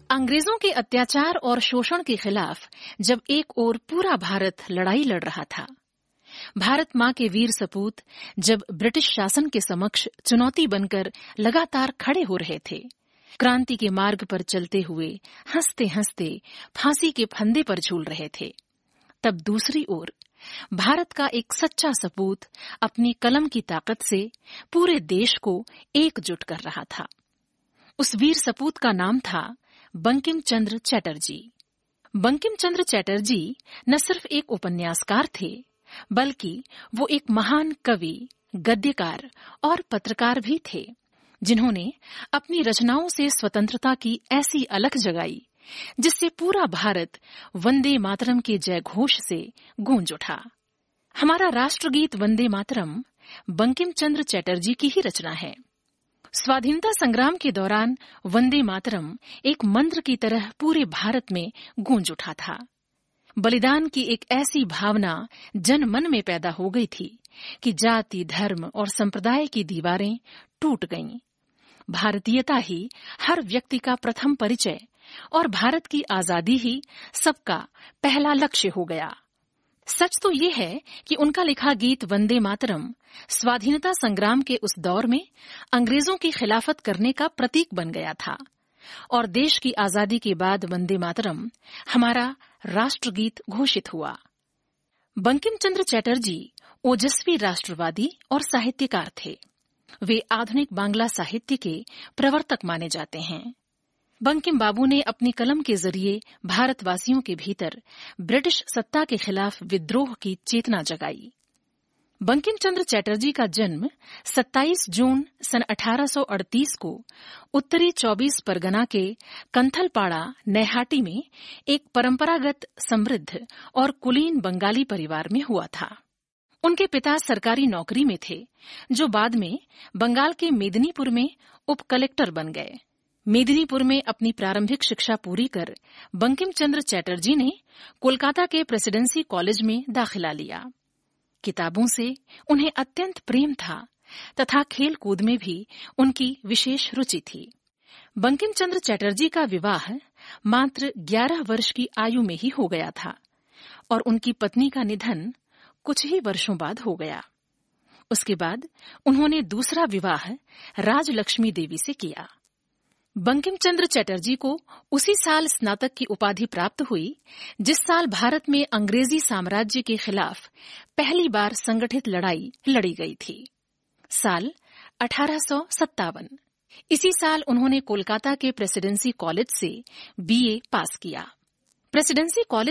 अंग्रेजों के अत्याचार और शोषण के खिलाफ जब एक ओर पूरा भारत लड़ाई लड़ रहा था, भारत मां के वीर सपूत जब ब्रिटिश शासन के समक्ष चुनौती बनकर लगातार खड़े हो रहे थे, क्रांति के मार्ग पर चलते हुए हंसते हंसते फांसी के फंदे पर झूल रहे थे, तब दूसरी ओर भारत का एक सच्चा सपूत अपनी कलम की ताकत से पूरे देश को एकजुट कर रहा था। उस वीर सपूत का नाम था बंकिम चंद्र चटर्जी। बंकिम चंद्र चटर्जी न सिर्फ एक उपन्यासकार थे, बल्कि वो एक महान कवि, गद्यकार और पत्रकार भी थे, जिन्होंने अपनी रचनाओं से स्वतंत्रता की ऐसी अलख जगाई जिससे पूरा भारत वंदे मातरम के जयघोष से गूंज उठा। हमारा राष्ट्रगीत वंदे मातरम बंकिम चंद्र चटर्जी की ही रचना है। स्वाधीनता संग्राम के दौरान वंदे मातरम एक मंत्र की तरह पूरे भारत में गूंज उठा था। बलिदान की एक ऐसी भावना जन मन में पैदा हो गई थी कि जाति, धर्म और संप्रदाय की दीवारें टूट गईं। भारतीयता ही हर व्यक्ति का प्रथम परिचय और भारत की आजादी ही सबका पहला लक्ष्य हो गया। सच तो ये है कि उनका लिखा गीत वंदे मातरम स्वाधीनता संग्राम के उस दौर में अंग्रेजों की खिलाफत करने का प्रतीक बन गया था, और देश की आजादी के बाद वंदे मातरम हमारा राष्ट्रगीत घोषित हुआ। बंकिम चंद्र चटर्जी ओजस्वी राष्ट्रवादी और साहित्यकार थे। वे आधुनिक बांग्ला साहित्य के प्रवर्तक माने जाते हैं। बंकिम बाबू ने अपनी कलम के जरिए भारतवासियों के भीतर ब्रिटिश सत्ता के खिलाफ विद्रोह की चेतना जगाई। बंकिम चंद्र चटर्जी का जन्म 27 जून सन 1838 को उत्तरी 24 परगना के कंथलपाड़ा नैहाटी में एक परंपरागत समृद्ध और कुलीन बंगाली परिवार में हुआ था। उनके पिता सरकारी नौकरी में थे, जो बाद में बंगाल के मेदिनीपुर में उप कलेक्टर बन गए। मेदिनीपुर में अपनी प्रारंभिक शिक्षा पूरी कर बंकिम चंद्र चटर्जी ने कोलकाता के प्रेसिडेंसी कॉलेज में दाखिला लिया। किताबों से उन्हें अत्यंत प्रेम था तथा खेल कूद में भी उनकी विशेष रुचि थी। बंकिम चंद्र चटर्जी का विवाह मात्र 11 वर्ष की आयु में ही हो गया था और उनकी पत्नी का निधन कुछ ही वर्षों बाद हो गया। उसके बाद उन्होंने दूसरा विवाह राजलक्ष्मी देवी से किया। बंकिम चंद्र चटर्जी को उसी साल स्नातक की उपाधि प्राप्त हुई जिस साल भारत में अंग्रेजी साम्राज्य के खिलाफ पहली बार संगठित लड़ाई लड़ी गई थी, साल 1857। इसी साल उन्होंने कोलकाता के प्रेसिडेंसी कॉलेज से BA पास किया। Presidency college